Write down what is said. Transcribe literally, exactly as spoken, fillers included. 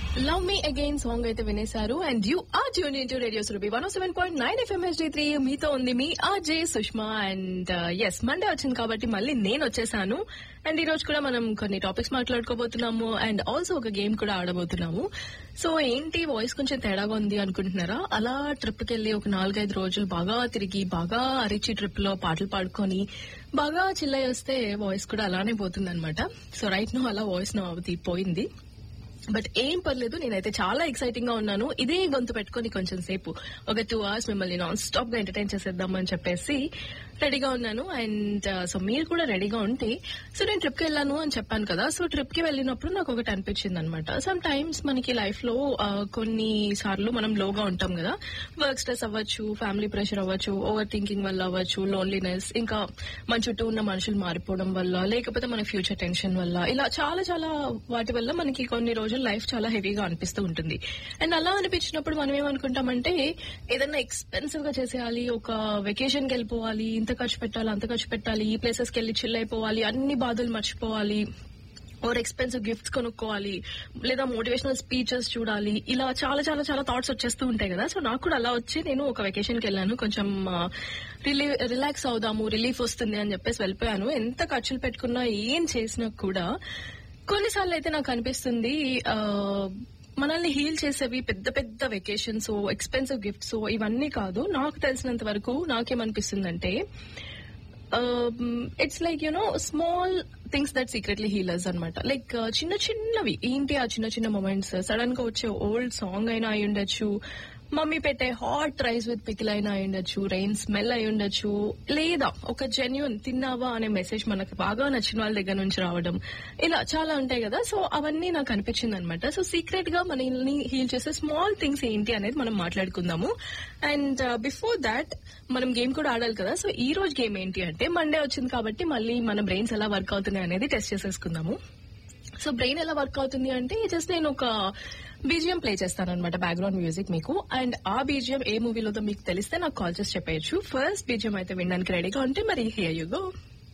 Love me again song అయితే వినేశారు and you are tune in to radio Surabhi one seven point nine FM H D three. మీతో ఉంది మీ RJ Sushma and yes Monday వచ్చింది కాబట్టి మళ్ళీ నేను వచ్చేసాను. అండ్ ఈ రోజు కూడా మనం కొన్ని టాపిక్స్ మాట్లాడుకోబోతున్నాము అండ్ ఆల్సో ఒక గేమ్ కూడా ఆడబోతున్నాము. సో ఏంటి వాయిస్ కొంచెం తేడాగా ఉంది అనుకుంటున్నారా? అలా ట్రిప్ కి వెళ్లి ఒక నాలుగైదు రోజులు బాగా తిరిగి బాగా అరిచి ట్రిప్ లో పాటలు పాడుకొని బాగా చిల్లై వస్తే వాయిస్ కూడా అలానే పోతుంది అనమాట. సో రైట్ నో అలా వాయిస్ నో అవతి పోయింది. బట్ ఏం పర్లేదు, నేనైతే చాలా ఎక్సైటింగ్ గా ఉన్నాను. ఇదే గొంతు పెట్టుకుని కొంచెం సేపు ఒక టూ అవర్స్ మిమ్మల్ని నాన్ స్టాప్ గా ఎంటర్టైన్ చేసేద్దామని చెప్పేసి రెడీగా ఉన్నాను. అండ్ సో మీరు కూడా రెడీగా ఉంటే, సో నేను ట్రిప్ కి వెళ్ళాను అని చెప్పాను కదా. సో ట్రిప్ కి వెళ్ళినప్పుడు నాకు ఒకటి అనిపించింది అనమాట. సమ్ టైమ్స్ మనకి లైఫ్ లో కొన్ని సార్లు మనం లోగా ఉంటాం కదా. వర్క్ స్ట్రెస్ అవ్వచ్చు, ఫ్యామిలీ ప్రెషర్ అవ్వచ్చు, ఓవర్ థింకింగ్ వల్ల అవ్వచ్చు, లోన్లీనెస్, ఇంకా మన చుట్టూ ఉన్న మనుషులు మారిపోవడం వల్ల, లేకపోతే మన ఫ్యూచర్ టెన్షన్ వల్ల, ఇలా చాలా చాలా వాటి వల్ల మనకి కొన్ని రోజులు లైఫ్ చాలా హెవీగా అనిపిస్తూ ఉంటుంది. అండ్ అలా అనిపించినప్పుడు మనం ఏమనుకుంటామంటే ఏదన్నా ఎక్స్పెన్సివ్ గా చేసేయాలి, ఒక వెకేషన్ కి వెళ్ళిపోవాలి, ఇంత ఖర్చు పెట్టాలి, అంత ఖర్చు పెట్టాలి, ఈ ప్లేసెస్ కి వెళ్ళి చిల్ అయిపోవాలి, అన్ని బాధలు మర్చిపోవాలి, ఓర్ ఎక్స్పెన్సివ్ గిఫ్ట్స్ కొనుక్కోవాలి, లేదా మోటివేషనల్ స్పీచెస్ చూడాలి, ఇలా చాలా చాలా చాలా థాట్స్ వచ్చేస్తూ ఉంటాయి కదా. సో నాకు కూడా అలా వచ్చి నేను ఒక వెకేషన్ కి వెళ్ళాను. కొంచెం రిలాక్స్ అవుదాము, రిలీఫ్ వస్తుంది అని చెప్పేసి వెళ్ళిపోయాను. ఎంత ఖర్చులు పెట్టుకున్నా ఏం చేసినా కూడా కొన్నిసార్లు అయితే నాకు అనిపిస్తుంది మనల్ని హీల్ చేసేవి పెద్ద పెద్ద వెకేషన్స్, ఎక్స్పెన్సివ్ గిఫ్ట్స్ ఇవన్నీ కాదు. నాకు తెలిసినంత వరకు నాకేమనిపిస్తుందంటే it's like you know small things that secretly healers అనమాట. లైక్ చిన్న చిన్నవి ఏంటి ఆ చిన్న చిన్న మూమెంట్స్, సడన్ గా వచ్చే ఓల్డ్ సాంగ్ అయినా అయి ఉండొచ్చు, మమ్మీ పెట్టే హాట్ రైస్ విత్ పికిల్ అయినా అయి ఉండొచ్చు, రెయిన్ స్మెల్ అయి ఉండొచ్చు, లేదా ఒక జెన్యూన్ తిన్నావా అనే మెసేజ్ మనకు బాగా నచ్చిన వాళ్ళ దగ్గర నుంచి రావడం, ఇలా చాలా ఉంటాయి కదా. సో అవన్నీ నాకు అనిపించింది అనమాట. సో సీక్రెట్ గా మనల్ని హీల్ చేసే స్మాల్ థింగ్స్ ఏంటి అనేది మనం మాట్లాడుకుందాము. అండ్ బిఫోర్ దాట్ మనం గేమ్ కూడా ఆడాలి కదా. సో ఈ రోజు గేమ్ ఏంటి అంటే, మండే వచ్చింది కాబట్టి మళ్ళీ మన బ్రెయిన్స్ ఎలా వర్క్ అవుతున్నాయి అనేది టెస్ట్ చేసేసుకుందాము. సో బ్రెయిన్ ఎలా వర్క్ అవుతుంది అంటే, జస్ట్ నేను ఒక బీజిఎం ప్లే చేస్తాను అనమాట, బ్యాక్గ్రౌండ్ మ్యూజిక్ మీకు. అండ్ ఆ బీజిఎం ఏ మూవీలో మీకు తెలిస్తే నాకు కాల్ చేసి చెప్పేయచ్చు. ఫస్ట్ బీజిఎం అయితే వినడానికి రెడీగా ఉంటే మరి హియర్ యు గో.